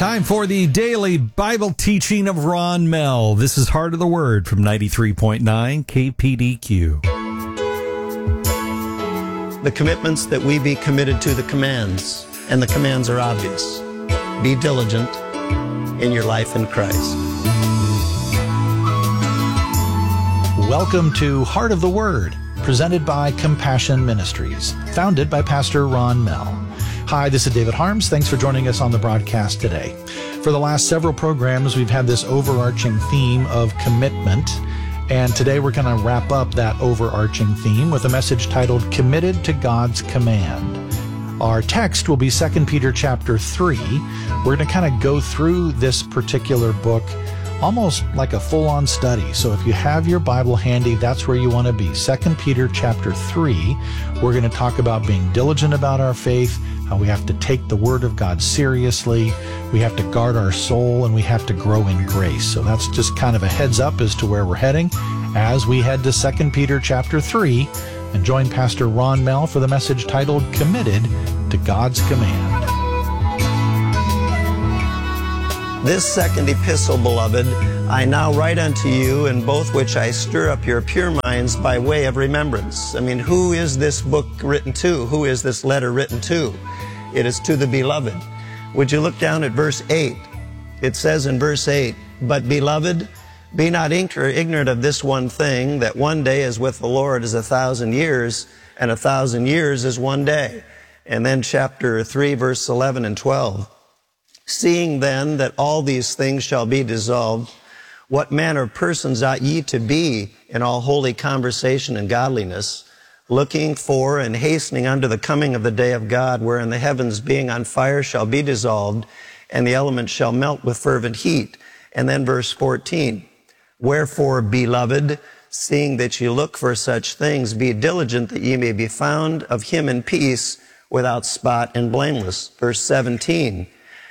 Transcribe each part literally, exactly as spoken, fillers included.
Time for the daily Bible teaching of Ron Mell. This is Heart of the Word from ninety-three point nine K P D Q. The commitments that we be committed to the commands, and the commands are obvious. Be diligent in your life in Christ. Welcome to Heart of the Word, presented by Compassion Ministries, founded by Pastor Ron Mell. Hi, this is David Harms. Thanks for joining us on the broadcast today. For the last several programs, we've had this overarching theme of commitment, and today we're going to wrap up that overarching theme with a message titled Committed to God's Command. Our text will be Second Peter chapter three. We're going to kind of go through this particular book almost like a full-on study. So if you have your Bible handy, that's where you want to be. Second Peter chapter three. We're going to talk about being diligent about our faith, how we have to take the Word of God seriously, we have to guard our soul, and we have to grow in grace. So that's just kind of a heads up as to where we're heading as we head to Second Peter chapter three and join Pastor Ron Mell for the message titled Committed to God's Command. This second epistle, beloved, I now write unto you, in both which I stir up your pure minds by way of remembrance. I mean, who is this book written to? Who is this letter written to? It is to the beloved. Would you look down at verse eight? It says in verse eight, But beloved, be not ignorant of this one thing, that one day is with the Lord as a thousand years, and a thousand years is one day. And then chapter three, verse eleven and twelve. Seeing then that all these things shall be dissolved, what manner of persons ought ye to be in all holy conversation and godliness, looking for and hastening unto the coming of the day of God, wherein the heavens being on fire shall be dissolved, and the elements shall melt with fervent heat. And then verse fourteen, Wherefore, beloved, seeing that ye look for such things, be diligent that ye may be found of him in peace, without spot and blameless. Verse seventeen,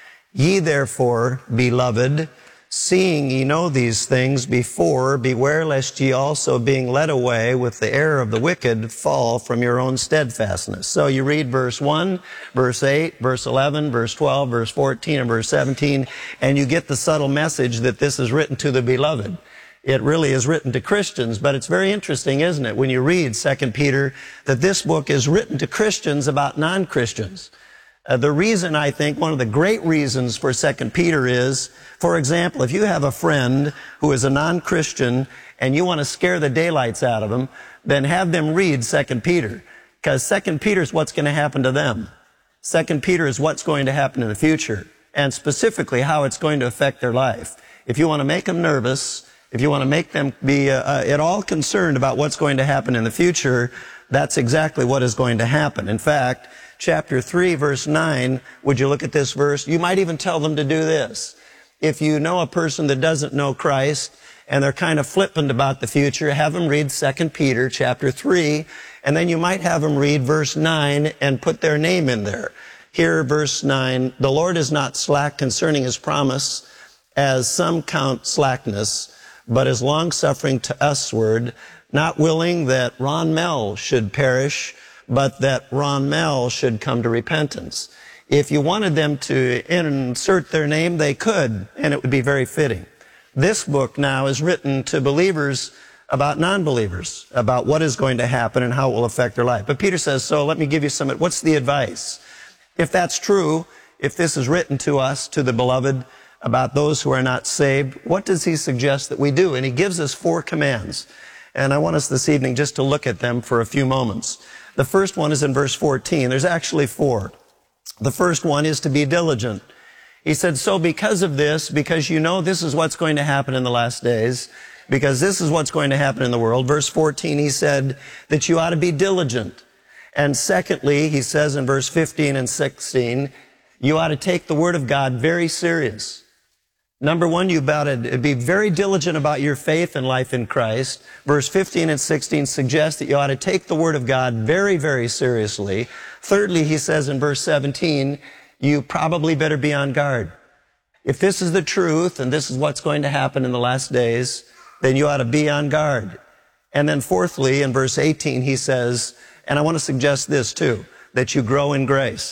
Ye therefore, beloved, seeing ye know these things before, beware lest ye also, being led away with the error of the wicked, fall from your own steadfastness. So you read verse one, verse eight, verse eleven, verse twelve, verse fourteen, and verse seventeen, and you get the subtle message that this is written to the beloved. It really is written to Christians, but it's very interesting, isn't it, when you read Second Peter, that this book is written to Christians about non-Christians. Uh, the reason, I think, one of the great reasons for Second Peter is, for example, if you have a friend who is a non-Christian and you want to scare the daylights out of them, then have them read Second Peter, because Second Peter is what's going to happen to them. Second Peter is what's going to happen in the future, and specifically how it's going to affect their life. If you want to make them nervous, if you want to make them be uh, uh, at all concerned about what's going to happen in the future, that's exactly what is going to happen. In fact, chapter three, verse nine, would you look at this verse? You might even tell them to do this. If you know a person that doesn't know Christ and they're kind of flippant about the future, have them read Second Peter chapter three, and then you might have them read verse nine and put their name in there. Here, verse nine, the Lord is not slack concerning his promise, as some count slackness, but is long-suffering to usward, not willing that Ron Mell should perish, but that Ron Mell should come to repentance. If you wanted them to insert their name, they could, and it would be very fitting. This book now is written to believers about non-believers, about what is going to happen and how it will affect their life. But Peter says, so let me give you some, what's the advice? If that's true, if this is written to us, to the beloved, about those who are not saved, what does he suggest that we do? And he gives us four commands. And I want us this evening just to look at them for a few moments. The first one is in verse fourteen. There's actually four. The first one is to be diligent. He said, so because of this, because you know this is what's going to happen in the last days, because this is what's going to happen in the world, verse fourteen, he said that you ought to be diligent. And secondly, he says in verse fifteen and sixteen, you ought to take the Word of God very serious. Number one, you ought to be very diligent about your faith and life in Christ. Verse fifteen and sixteen suggest that you ought to take the Word of God very, very seriously. Thirdly, he says in verse seventeen, you probably better be on guard. If this is the truth and this is what's going to happen in the last days, then you ought to be on guard. And then fourthly, in verse eighteen, he says, and I want to suggest this too, that you grow in grace.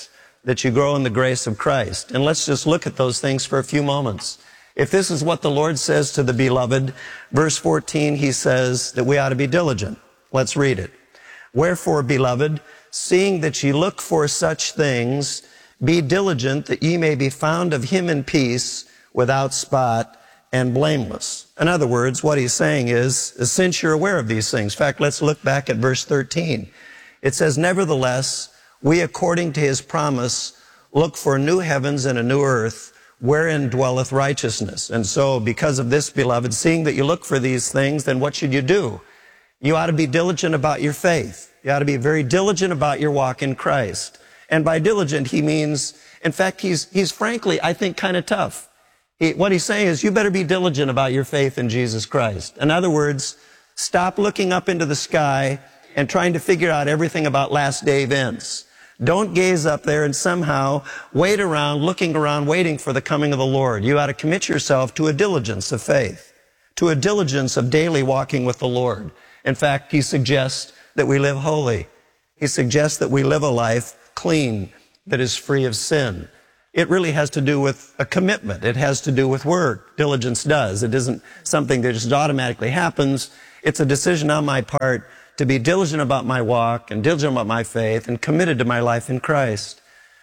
that you grow in the grace of Christ. And let's just look at those things for a few moments. If this is what the Lord says to the beloved, verse fourteen, he says that we ought to be diligent. Let's read it. Wherefore, beloved, seeing that ye look for such things, be diligent that ye may be found of him in peace, without spot and blameless. In other words, what he's saying is, since you're aware of these things. In fact, let's look back at verse thirteen. It says, nevertheless, we according to his promise look for new heavens and a new earth, wherein dwelleth righteousness. And so, because of this, beloved, seeing that you look for these things, then what should you do? You ought to be diligent about your faith. You ought to be very diligent about your walk in Christ. And by diligent, he means, in fact, he's, he's frankly, I think, kind of tough. He, what he's saying is, you better be diligent about your faith in Jesus Christ. In other words, stop looking up into the sky and trying to figure out everything about last day events. Don't gaze up there and somehow wait around, looking around, waiting for the coming of the Lord. You ought to commit yourself to a diligence of faith, to a diligence of daily walking with the Lord. In fact, he suggests that we live holy. He suggests that we live a life clean, that is free of sin. It really has to do with a commitment. It has to do with work. Diligence does. It isn't something that just automatically happens. It's a decision on my part to be diligent about my walk and diligent about my faith and committed to my life in Christ.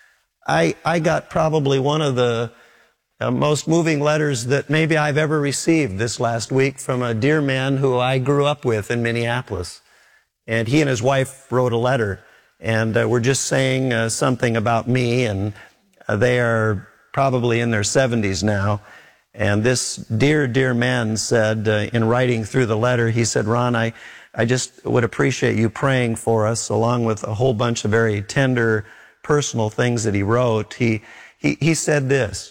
I, I got probably one of the uh, most moving letters that maybe I've ever received this last week from a dear man who I grew up with in Minneapolis. And he and his wife wrote a letter, and uh, were just saying uh, something about me, and uh, they are probably in their seventies now. And this dear, dear man said, uh, in writing through the letter, he said, Ron, I, I just would appreciate you praying for us, along with a whole bunch of very tender, personal things that he wrote. He, he, he said this.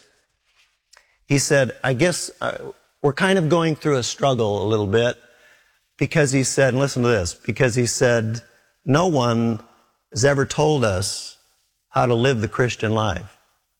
He said, I guess uh, we're kind of going through a struggle a little bit, because he said, and listen to this, because he said, no one has ever told us how to live the Christian life.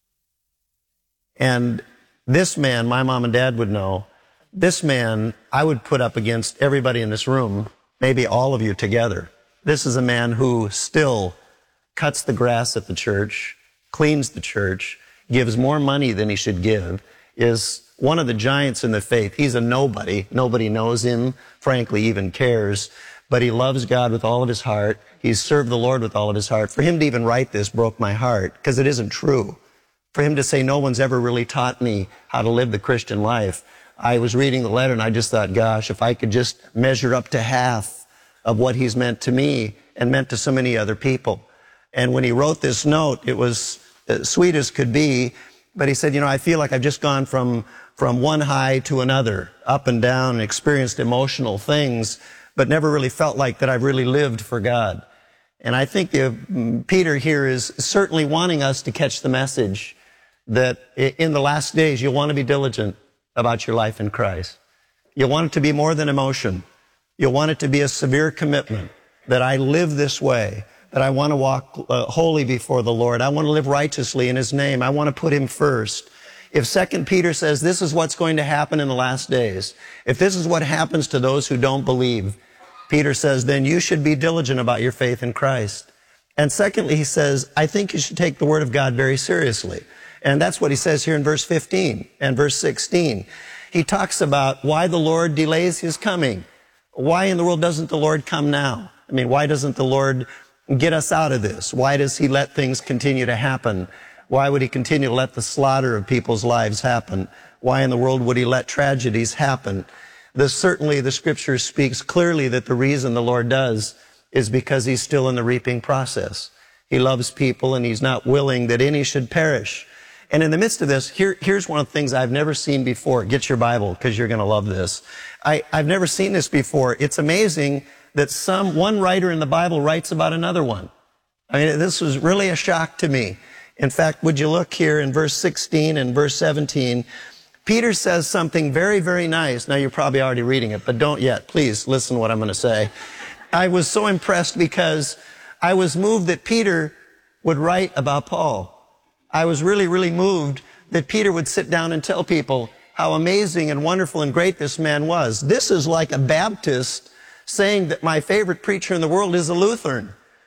And this man, my mom and dad would know, this man I would put up against everybody in this room, maybe all of you together. This is a man who still cuts the grass at the church, cleans the church, gives more money than he should give, is one of the giants in the faith. He's a nobody. Nobody knows him, frankly, even cares. But he loves God with all of his heart. He's served the Lord with all of his heart. For him to even write this broke my heart, because it isn't true. For him to say, no one's ever really taught me how to live the Christian life. I was reading the letter and I just thought, gosh, if I could just measure up to half of what he's meant to me and meant to so many other people. And when he wrote this note, it was as sweet as could be. But he said, you know, I feel like I've just gone from, from one high to another, up and down, and experienced emotional things, but never really felt like that I've really lived for God. And I think the, Peter here is certainly wanting us to catch the message that in the last days, you'll want to be diligent about your life in Christ. You'll want it to be more than emotion. You'll want it to be a severe commitment that I live this way, that I want to walk uh, holy before the Lord. I want to live righteously in his name. I want to put him first. If Second Peter says this is what's going to happen in the last days, if this is what happens to those who don't believe, Peter says, then you should be diligent about your faith in Christ. And secondly, he says, I think you should take the word of God very seriously. And that's what he says here in verse fifteen and verse sixteen. He talks about why the Lord delays his coming. Why in the world doesn't the Lord come now? I mean, why doesn't the Lord get us out of this? Why does he let things continue to happen? Why would he continue to let the slaughter of people's lives happen? Why in the world would he let tragedies happen? This, certainly the scripture speaks clearly that the reason the Lord does is because he's still in the reaping process. He loves people and he's not willing that any should perish. And in the midst of this, here, here's one of the things I've never seen before. Get your Bible, because you're going to love this. I, I've never seen this before. It's amazing that some, one writer in the Bible writes about another one. I mean, this was really a shock to me. In fact, would you look here in verse sixteen and verse seventeen, Peter says something very, very nice. Now, you're probably already reading it, but don't yet. Please listen to what I'm going to say. I was so impressed because I was moved that Peter would write about Paul. I was really, really moved that Peter would sit down and tell people how amazing and wonderful and great this man was. This is like a Baptist saying that my favorite preacher in the world is a Lutheran.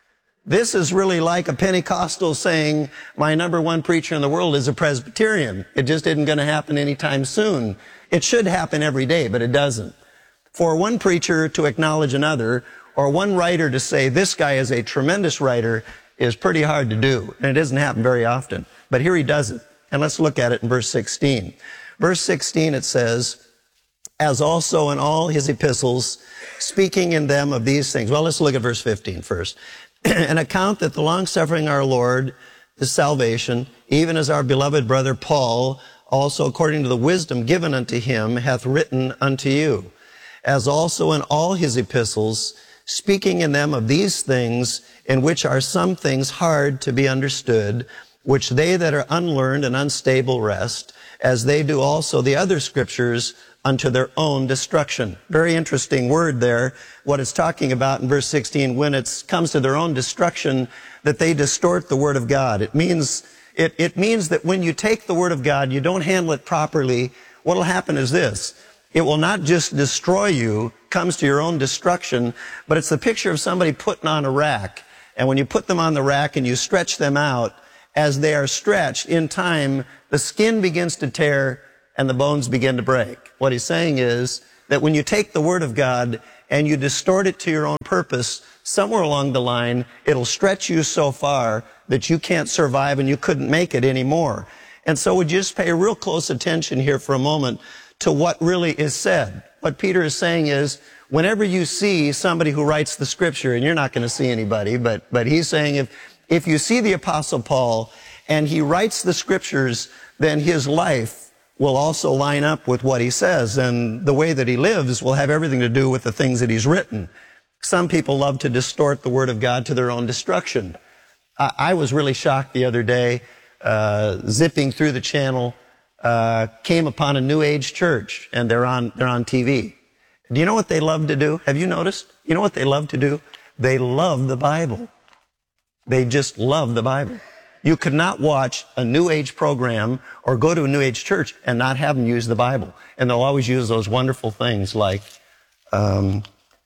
This is really like a Pentecostal saying, my number one preacher in the world is a Presbyterian. It just isn't going to happen anytime soon. It should happen every day, but it doesn't. For one preacher to acknowledge another, or one writer to say, this guy is a tremendous writer, is pretty hard to do. And it doesn't happen very often. But here he does it. And let's look at it in verse sixteen. Verse sixteen, it says, as also in all his epistles, speaking in them of these things. Well, let's look at verse fifteen first. An account that the long-suffering our Lord is salvation, even as our beloved brother Paul, also according to the wisdom given unto him, hath written unto you. As also in all his epistles, speaking in them of these things, in which are some things hard to be understood, which they that are unlearned and unstable wrest, as they do also the other scriptures, unto their own destruction. Very interesting word there, what it's talking about in verse sixteen, when it comes to their own destruction, that they distort the Word of God. It means, it, it means that when you take the Word of God, you don't handle it properly, what will happen is this. It will not just destroy you, comes to your own destruction, but it's the picture of somebody putting on a rack. And when you put them on the rack and you stretch them out, as they are stretched in time, the skin begins to tear and the bones begin to break. What he's saying is that when you take the Word of God and you distort it to your own purpose, somewhere along the line, it'll stretch you so far that you can't survive and you couldn't make it anymore. And so would you just pay real close attention here for a moment to what really is said. What Peter is saying is, whenever you see somebody who writes the Scripture, and you're not going to see anybody, but, but he's saying if, if you see the Apostle Paul and he writes the Scriptures, then his life will also line up with what he says, and the way that he lives will have everything to do with the things that he's written. Some people love to distort the Word of God to their own destruction. I, I was really shocked the other day, uh, zipping through the channel, uh, came upon a New Age church, and they're on, they're on T V. Do you know what they love to do? Have you noticed? You know what they love to do? They love the Bible. They just love the Bible. You could not watch a New Age program or go to a New Age church and not have them use the Bible. And they'll always use those wonderful things like, um,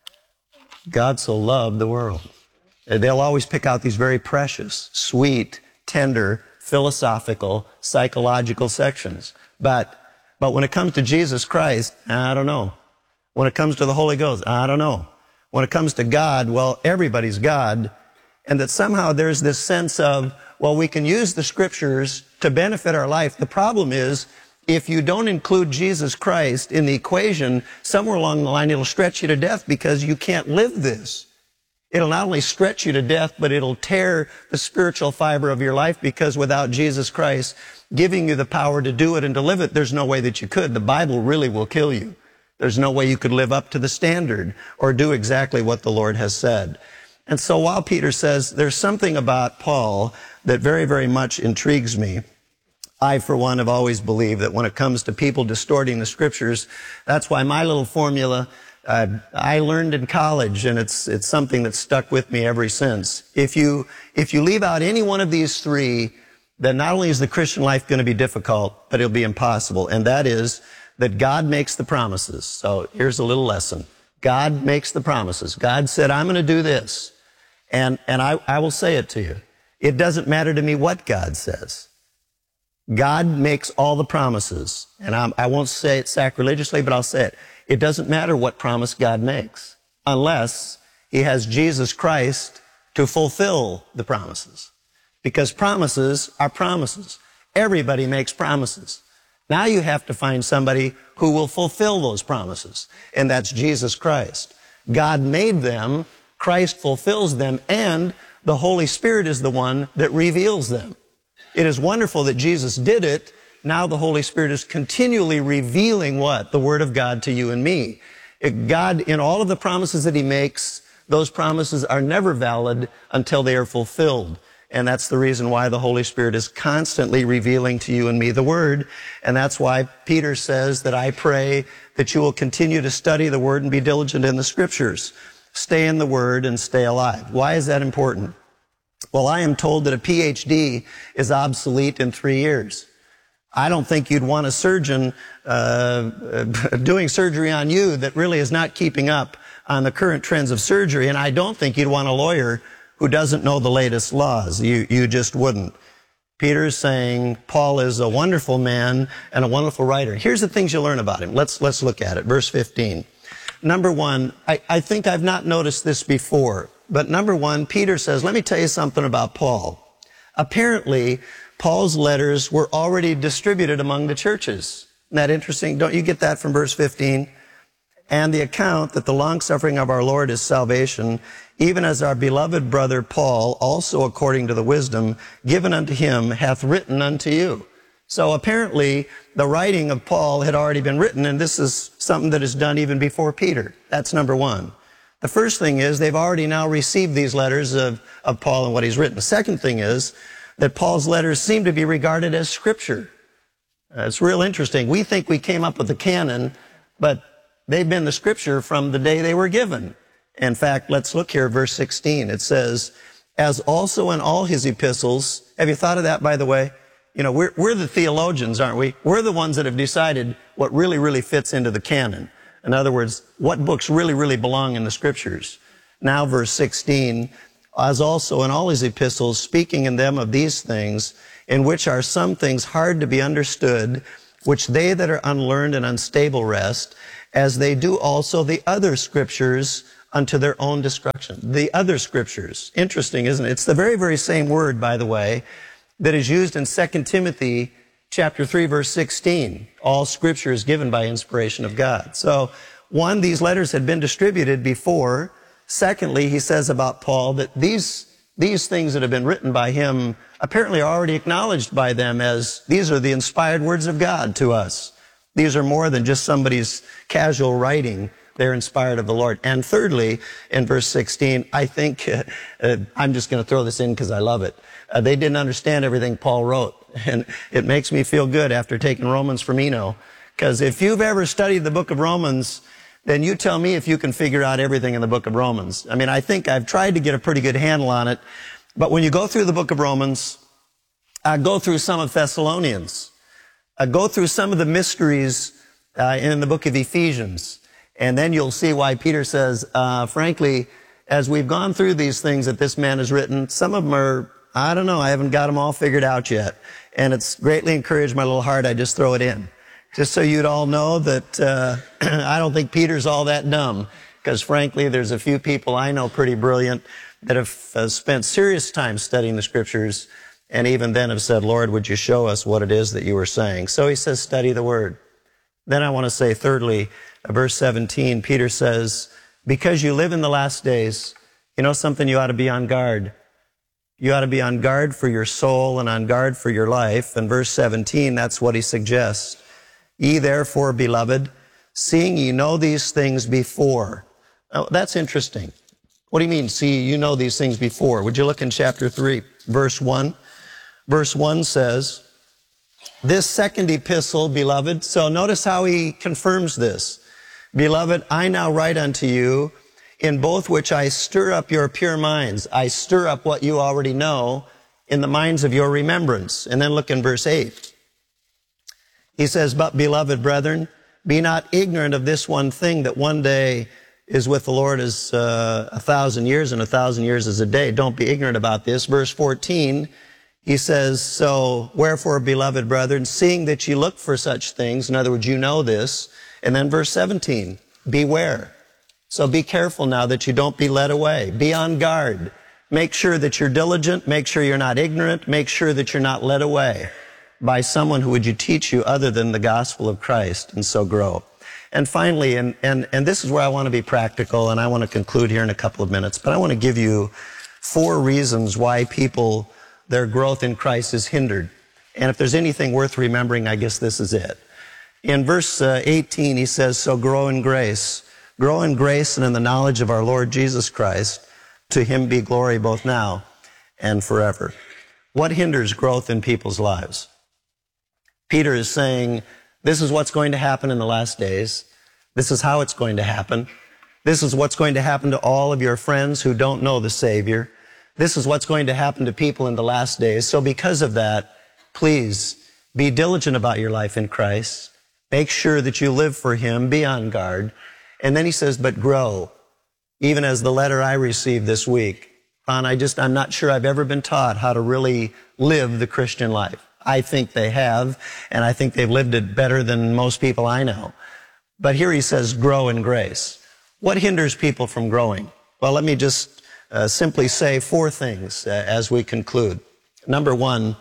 God so loved the world. They'll always pick out these very precious, sweet, tender, philosophical, psychological sections. But, but when it comes to Jesus Christ, I don't know. When it comes to the Holy Ghost, I don't know. When it comes to God, well, everybody's God. And that somehow there's this sense of, well, we can use the Scriptures to benefit our life. The problem is, if you don't include Jesus Christ in the equation, somewhere along the line it'll stretch you to death because you can't live this. It'll not only stretch you to death, but it'll tear the spiritual fiber of your life, because without Jesus Christ giving you the power to do it and to live it, there's no way that you could. The Bible really will kill you. There's no way you could live up to the standard or do exactly what the Lord has said. And so while Peter says there's something about Paul that very, very much intrigues me, I, for one, have always believed that when it comes to people distorting the Scriptures, that's why my little formula, uh, I learned in college, and it's it's something that's stuck with me ever since. If you if you leave out any one of these three, then not only is the Christian life going to be difficult, but it'll be impossible. And that is that God makes the promises. So here's a little lesson. God makes the promises. God said, I'm going to do this. And, and I, I will say it to you. It doesn't matter to me what God says. God makes all the promises. And I'm, I won't say it sacrilegiously, but I'll say it. It doesn't matter what promise God makes, unless He has Jesus Christ to fulfill the promises. Because promises are promises. Everybody makes promises. Now you have to find somebody who will fulfill those promises, and that's Jesus Christ. God made them, Christ fulfills them, and the Holy Spirit is the one that reveals them. It is wonderful that Jesus did it. Now the Holy Spirit is continually revealing what? The Word of God to you and me. It, God, in all of the promises that He makes, those promises are never valid until they are fulfilled. And that's the reason why the Holy Spirit is constantly revealing to you and me the Word. And that's why Peter says that I pray that you will continue to study the Word and be diligent in the Scriptures. Stay in the Word and stay alive. Why is that important? Well, I am told that a P H D is obsolete in three years. I don't think you'd want a surgeon uh, doing surgery on you that really is not keeping up on the current trends of surgery. And I don't think you'd want a lawyer who doesn't know the latest laws. You, you just wouldn't. Peter is saying Paul is a wonderful man and a wonderful writer. Here's the things you learn about him. Let's, let's look at it. Verse fifteen. Number one, I, I think I've not noticed this before, but number one, Peter says, let me tell you something about Paul. Apparently, Paul's letters were already distributed among the churches. Isn't that interesting? Don't you get that from verse fifteen? And the account that the long-suffering of our Lord is salvation, even as our beloved brother Paul, also according to the wisdom given unto him, hath written unto you. So apparently, the writing of Paul had already been written, and this is something that is done even before Peter. That's number one. The first thing is, they've already now received these letters of, of Paul and what he's written. The second thing is, that Paul's letters seem to be regarded as scripture. Uh, it's real interesting. We think we came up with the canon, but they've been the scripture from the day they were given. In fact, let's look here at verse sixteen. It says, as also in all his epistles. Have you thought of that, by the way? You know, we're, we're the theologians, aren't we? We're the ones that have decided what really, really fits into the canon. In other words, what books really, really belong in the scriptures. Now, verse sixteen, as also in all his epistles, speaking in them of these things, in which are some things hard to be understood, which they that are unlearned and unstable wrest, as they do also the other scriptures unto their own destruction. The other scriptures. Interesting, isn't it? It's the very, very same word, by the way, that is used in Second Timothy chapter three, verse sixteen. All scripture is given by inspiration of God. So, one, these letters had been distributed before. Secondly, he says about Paul that these, these things that have been written by him apparently are already acknowledged by them as these are the inspired words of God to us. These are more than just somebody's casual writing. They're inspired of the Lord. And thirdly, in verse sixteen, I think, uh, uh, I'm just going to throw this in because I love it. Uh, they didn't understand everything Paul wrote. And it makes me feel good after taking Romans from Eno. Because if you've ever studied the book of Romans, then you tell me if you can figure out everything in the book of Romans. I mean, I think I've tried to get a pretty good handle on it. But when you go through the book of Romans, uh, go through some of Thessalonians, uh, go through some of the mysteries uh, in the book of Ephesians, and then you'll see why Peter says, uh, frankly, as we've gone through these things that this man has written, some of them are, I don't know, I haven't got them all figured out yet. And it's greatly encouraged my little heart, I just throw it in. Just so you'd all know that uh, I don't think Peter's all that dumb, because frankly, there's a few people I know pretty brilliant that have uh, spent serious time studying the scriptures, and even then have said, Lord, would you show us what it is that you were saying? So he says, study the word. Then I want to say, thirdly, verse seventeen, Peter says, because you live in the last days, you know something, you ought to be on guard. You ought to be on guard for your soul and on guard for your life. And verse seventeen, that's what he suggests. Ye therefore, beloved, seeing ye know these things before. Now, that's interesting. What do you mean, see, you know these things before? Would you look in chapter three, verse one? Verse one says, this second epistle, beloved. So notice how he confirms this. Beloved, I now write unto you, in both which I stir up your pure minds. I stir up what you already know in the minds of your remembrance. And then look in verse eight. He says, but beloved brethren, be not ignorant of this one thing, that one day is with the Lord as uh, a thousand years, and a thousand years is a day. Don't be ignorant about this. Verse fourteen, he says, so wherefore, beloved brethren, seeing that ye look for such things, in other words, you know this. And then verse seventeen, beware. So be careful now that you don't be led away. Be on guard. Make sure that you're diligent. Make sure you're not ignorant. Make sure that you're not led away by someone who would you teach you other than the gospel of Christ, and so grow. And finally, and, and, and this is where I want to be practical, and I want to conclude here in a couple of minutes, but I want to give you four reasons why people, their growth in Christ is hindered. And if there's anything worth remembering, I guess this is it. In verse uh, eighteen, he says, so grow in grace. Grow in grace and in the knowledge of our Lord Jesus Christ. To him be glory both now and forever. What hinders growth in people's lives? Peter is saying, this is what's going to happen in the last days. This is how it's going to happen. This is what's going to happen to all of your friends who don't know the Savior. This is what's going to happen to people in the last days. So because of that, please be diligent about your life in Christ. Make sure that you live for him. Be on guard. And then he says, but grow. Even as the letter I received this week, Ron, I just, I'm not sure I've ever been taught how to really live the Christian life. I think they have, and I think they've lived it better than most people I know. But here he says, grow in grace. What hinders people from growing? Well, let me just uh, simply say four things uh, as we conclude. Number one,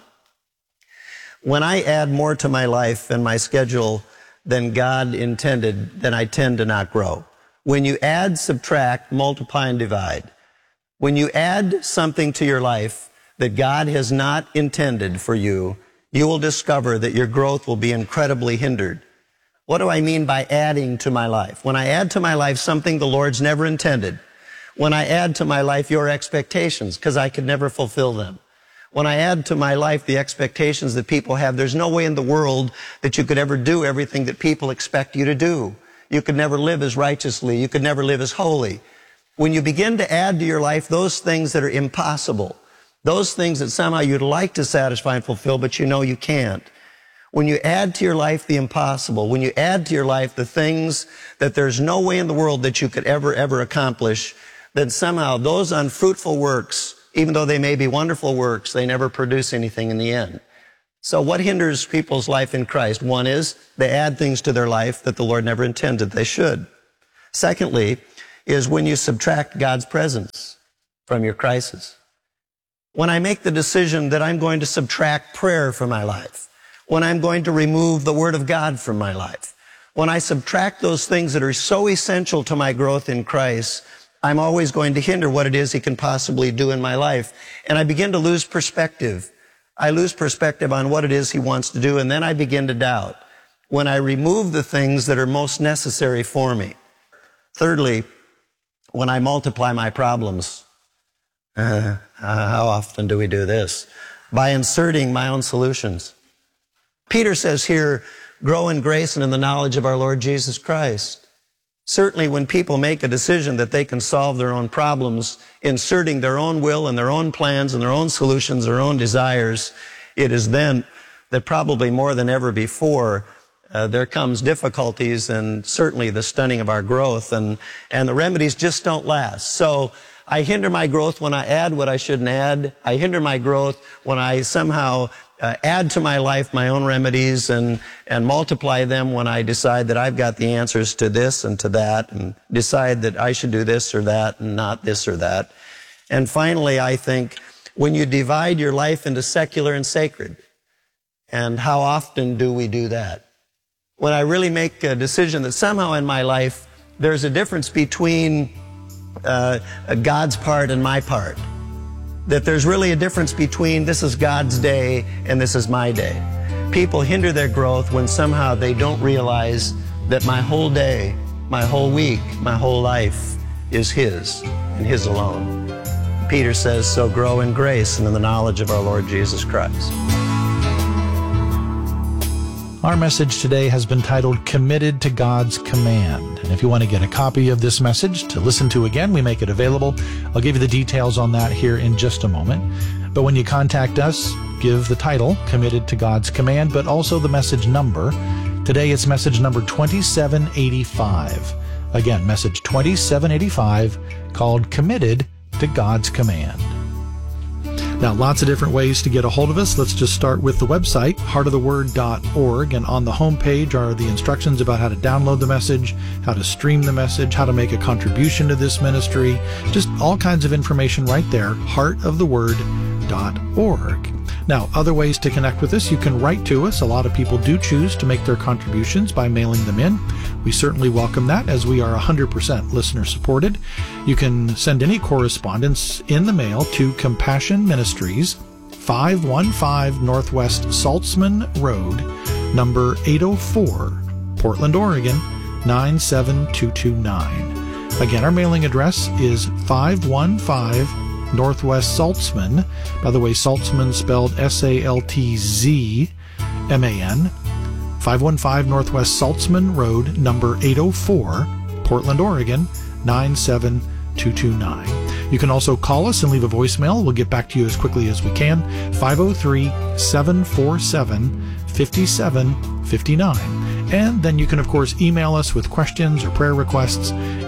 when I add more to my life and my schedule than God intended, then I tend to not grow. When you add, subtract, multiply, and divide, when you add something to your life that God has not intended for you, you will discover that your growth will be incredibly hindered. What do I mean by adding to my life? When I add to my life something the Lord's never intended, when I add to my life your expectations, because I could never fulfill them, when I add to my life the expectations that people have, there's no way in the world that you could ever do everything that people expect you to do. You could never live as righteously. You could never live as holy. When you begin to add to your life those things that are impossible, those things that somehow you'd like to satisfy and fulfill, but you know you can't. When you add to your life the impossible, when you add to your life the things that there's no way in the world that you could ever, ever accomplish, then somehow those unfruitful works, even though they may be wonderful works, they never produce anything in the end. So what hinders people's life in Christ? One is they add things to their life that the Lord never intended they should. Secondly, is when you subtract God's presence from your crisis. When I make the decision that I'm going to subtract prayer from my life, when I'm going to remove the Word of God from my life, when I subtract those things that are so essential to my growth in Christ, I'm always going to hinder what it is He can possibly do in my life. And I begin to lose perspective. I lose perspective on what it is He wants to do, and then I begin to doubt when I remove the things that are most necessary for me. Thirdly, when I multiply my problems. Uh, how often do we do this? By inserting my own solutions. Peter says here, grow in grace and in the knowledge of our Lord Jesus Christ. Certainly when people make a decision that they can solve their own problems, inserting their own will and their own plans and their own solutions, their own desires, it is then that probably more than ever before, uh, there comes difficulties and certainly the stunning of our growth, and, and the remedies just don't last. So I hinder my growth when I add what I shouldn't add. I hinder my growth when I somehow uh, add to my life my own remedies and, and multiply them when I decide that I've got the answers to this and to that, and decide that I should do this or that and not this or that. And finally, I think when you divide your life into secular and sacred, and how often do we do that? When I really make a decision that somehow in my life there's a difference between uh, God's part and my part. That there's really a difference between this is God's day and this is my day. People hinder their growth when somehow they don't realize that my whole day, my whole week, my whole life is His and His alone. Peter says, so grow in grace and in the knowledge of our Lord Jesus Christ. Our message today has been titled Committed to God's Command. And if you want to get a copy of this message to listen to again, we make it available. I'll give you the details on that here in just a moment. But when you contact us, give the title, Committed to God's Command, but also the message number. Today it's message number twenty-seven eighty-five. Again, message twenty-seven eighty-five, called Committed to God's Command. Now, lots of different ways to get a hold of us. Let's just start with the website, heart of the word dot org, and on the home page are the instructions about how to download the message, how to stream the message, how to make a contribution to this ministry, just all kinds of information right there, heart of the word dot org. Now, other ways to connect with us, you can write to us. A lot of people do choose to make their contributions by mailing them in. We certainly welcome that, as we are one hundred percent listener supported. You can send any correspondence in the mail to Compassion Ministries, five one five Northwest Saltzman Road, number eight oh four, Portland, Oregon, nine seven two two nine. Again, our mailing address is five one five Northwest Saltzman. By the way, Saltzman spelled S A L T Z M A N. five one five Northwest Saltzman Road, number eight oh four, Portland, Oregon, nine seven two two nine. You can also call us and leave a voicemail. We'll get back to you as quickly as we can. five oh three, seven four seven, five seven five nine. And then you can, of course, email us with questions or prayer requests.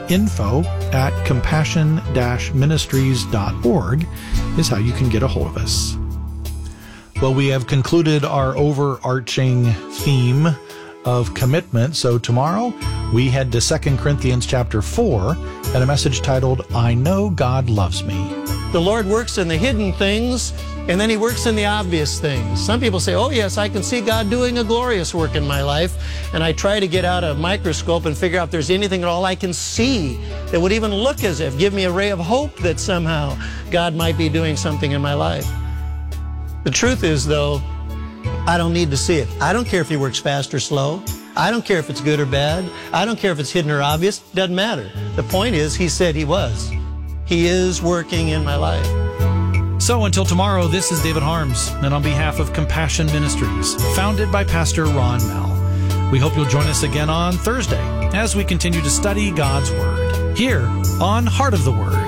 info at compassion dash ministries dot org is how you can get a hold of us. Well, we have concluded our overarching theme of commitment. So tomorrow we head to Second Corinthians chapter four and a message titled, I Know God Loves Me. The Lord works in the hidden things, and then he works in the obvious things. Some people say, oh yes, I can see God doing a glorious work in my life, and I try to get out a microscope and figure out if there's anything at all I can see that would even look as if, give me a ray of hope that somehow God might be doing something in my life. The truth is, though, I don't need to see it. I don't care if he works fast or slow. I don't care if it's good or bad. I don't care if it's hidden or obvious. Doesn't matter. The point is, he said he was. He is working in my life. So until tomorrow, this is David Harms, and on behalf of Compassion Ministries, founded by Pastor Ron Mell, we hope you'll join us again on Thursday as we continue to study God's Word here on Heart of the Word.